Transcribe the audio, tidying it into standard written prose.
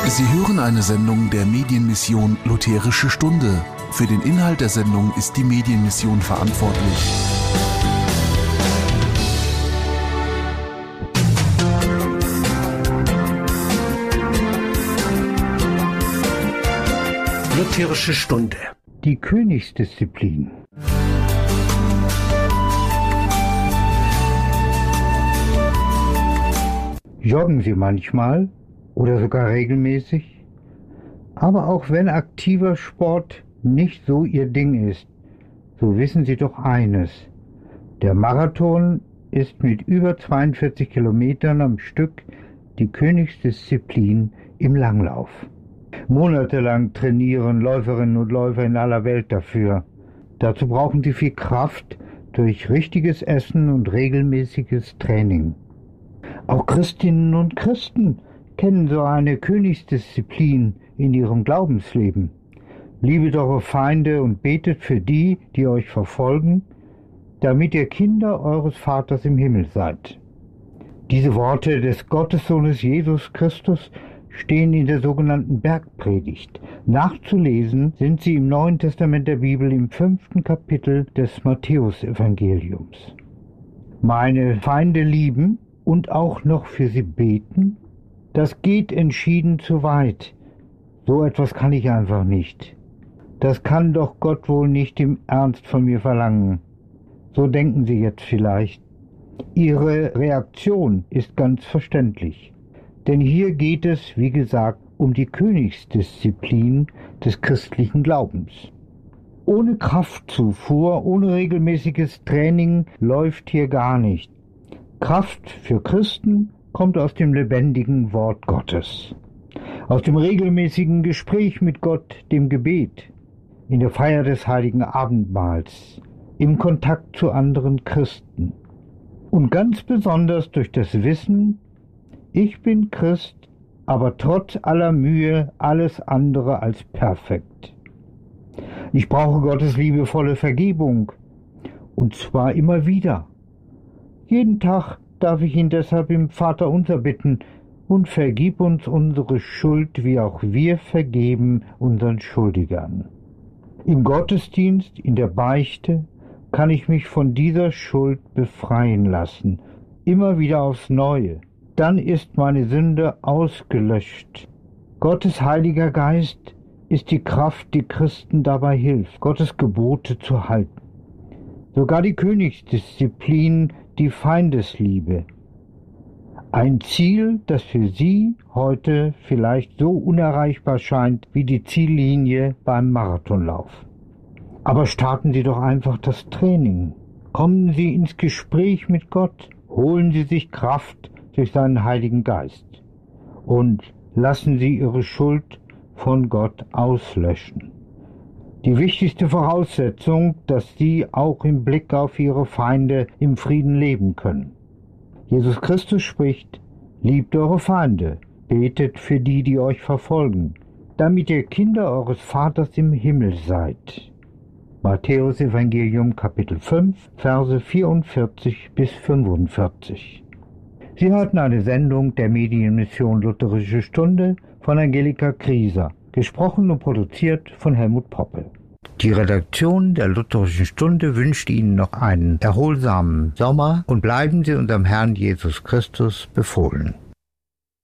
Sie hören eine Sendung der Medienmission Lutherische Stunde. Für den Inhalt der Sendung ist die Medienmission verantwortlich. Lutherische Stunde. Die Königsdisziplin. Joggen Sie manchmal oder sogar regelmäßig? Aber auch wenn aktiver Sport nicht so Ihr Ding ist, so wissen Sie doch eines: Der Marathon ist mit über 42 Kilometern am Stück die Königsdisziplin im Langlauf. Monatelang trainieren Läuferinnen und Läufer in aller Welt dafür. Dazu brauchen sie viel Kraft durch richtiges Essen und regelmäßiges Training. Auch Christinnen und Christen kennen so eine Königsdisziplin in ihrem Glaubensleben. Liebet eure Feinde und betet für die, die euch verfolgen, damit ihr Kinder eures Vaters im Himmel seid. Diese Worte des Gottessohnes Jesus Christus stehen in der sogenannten Bergpredigt. Nachzulesen sind sie im Neuen Testament der Bibel im 5. Kapitel des Matthäusevangeliums. Meine Feinde lieben und auch noch für sie beten? Das geht entschieden zu weit. So etwas kann ich einfach nicht. Das kann doch Gott wohl nicht im Ernst von mir verlangen. So denken Sie jetzt vielleicht. Ihre Reaktion ist ganz verständlich. Denn hier geht es, wie gesagt, um die Königsdisziplin des christlichen Glaubens. Ohne Kraftzufuhr, ohne regelmäßiges Training läuft hier gar nicht. Kraft für Christen kommt aus dem lebendigen Wort Gottes, aus dem regelmäßigen Gespräch mit Gott, dem Gebet, in der Feier des heiligen Abendmahls, im Kontakt zu anderen Christen und ganz besonders durch das Wissen: Ich bin Christ, aber trotz aller Mühe alles andere als perfekt. Ich brauche Gottes liebevolle Vergebung, und zwar immer wieder. Jeden Tag darf ich ihn deshalb im Vaterunser bitten: Und vergib uns unsere Schuld, wie auch wir vergeben unseren Schuldigern. Im Gottesdienst, in der Beichte, kann ich mich von dieser Schuld befreien lassen, immer wieder aufs Neue. Dann ist meine Sünde ausgelöscht. Gottes Heiliger Geist ist die Kraft, die Christen dabei hilft, Gottes Gebote zu halten. Sogar die Königsdisziplin, die Feindesliebe. Ein Ziel, das für Sie heute vielleicht so unerreichbar scheint wie die Ziellinie beim Marathonlauf. Aber starten Sie doch einfach das Training. Kommen Sie ins Gespräch mit Gott. Holen Sie sich Kraft durch seinen Heiligen Geist und lassen Sie Ihre Schuld von Gott auslöschen. Die wichtigste Voraussetzung, dass Sie auch im Blick auf Ihre Feinde im Frieden leben können. Jesus Christus spricht: Liebt eure Feinde, betet für die, die euch verfolgen, damit ihr Kinder eures Vaters im Himmel seid. Matthäusevangelium Kapitel 5, Verse 44 bis 45. Sie hörten eine Sendung der Medienmission Lutherische Stunde von Angelika Krieser, gesprochen und produziert von Helmut Poppe. Die Redaktion der Lutherischen Stunde wünscht Ihnen noch einen erholsamen Sommer und bleiben Sie unserem Herrn Jesus Christus befohlen.